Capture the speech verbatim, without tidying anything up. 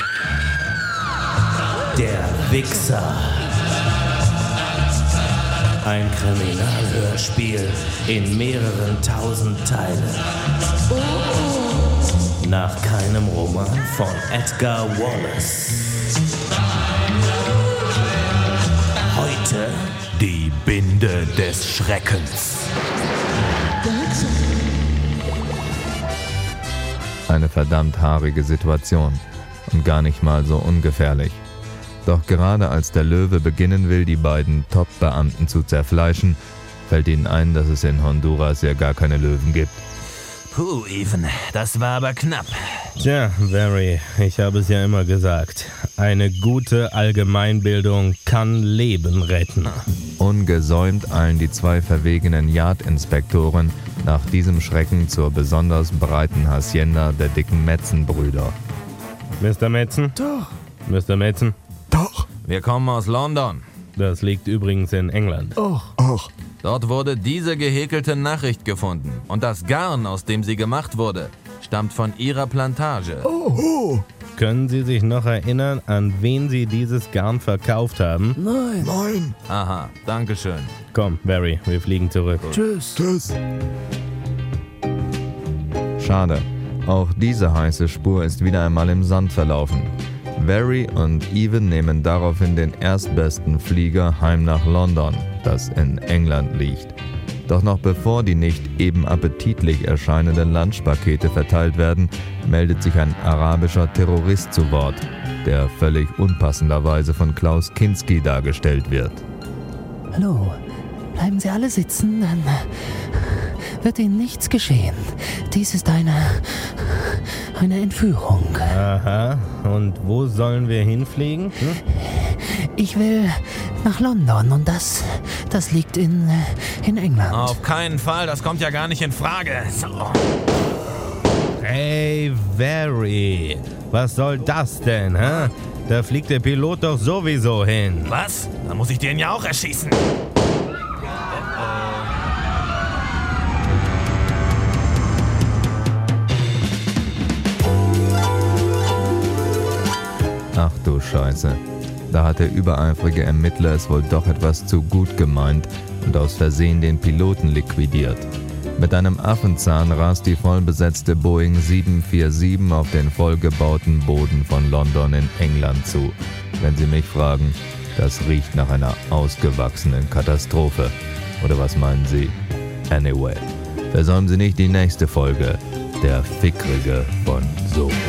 Der Wichser. Ein Kriminalhörspiel in mehreren tausend Teilen. Nach keinem Roman von Edgar Wallace. Heute die Binde des Schreckens. Eine verdammt haarige Situation und gar nicht mal so ungefährlich. Doch gerade als der Löwe beginnen will, die beiden Top-Beamten zu zerfleischen, fällt ihnen ein, dass es in Honduras ja gar keine Löwen gibt. Puh, Ethan, das war aber knapp. Tja, Barry, ich habe es ja immer gesagt. Eine gute Allgemeinbildung kann Leben retten. Ungesäumt eilen die zwei verwegenen Yard-Inspektoren nach diesem Schrecken zur besonders breiten Hacienda der dicken Metzen-Brüder. Mister Metzen? Doch. Mister Metzen? Doch. Wir kommen aus London. Das liegt übrigens in England. Och. Och. Dort wurde diese gehäkelte Nachricht gefunden. Und das Garn, aus dem sie gemacht wurde, stammt von ihrer Plantage. Oh. Oh. Können Sie sich noch erinnern, an wen Sie dieses Garn verkauft haben? Nein. Nein. Aha, danke schön. Komm, Barry, wir fliegen zurück. Tschüss. Tschüss. Schade. Auch diese heiße Spur ist wieder einmal im Sand verlaufen. Barry und Evan nehmen daraufhin den erstbesten Flieger heim nach London, das in England liegt. Doch noch bevor die nicht eben appetitlich erscheinenden Lunchpakete verteilt werden, meldet sich ein arabischer Terrorist zu Wort, der völlig unpassenderweise von Klaus Kinski dargestellt wird. Hallo, bleiben Sie alle sitzen, dann wird Ihnen nichts geschehen. Dies ist eine, eine Entführung. Aha, und wo sollen wir hinfliegen? Hm? Ich will nach London und das, das liegt in, in England. Auf keinen Fall, das kommt ja gar nicht in Frage. So. Hey, Barry, was soll das denn, hä? Da fliegt der Pilot doch sowieso hin. Was? Dann muss ich den ja auch erschießen. Ach du Scheiße. Da hat der übereifrige Ermittler es wohl doch etwas zu gut gemeint und aus Versehen den Piloten liquidiert. Mit einem Affenzahn rast die vollbesetzte Boeing sieben vier sieben auf den vollgebauten Boden von London in England zu. Wenn Sie mich fragen, das riecht nach einer ausgewachsenen Katastrophe. Oder was meinen Sie? Anyway, versäumen Sie nicht die nächste Folge, der Fickrige von So.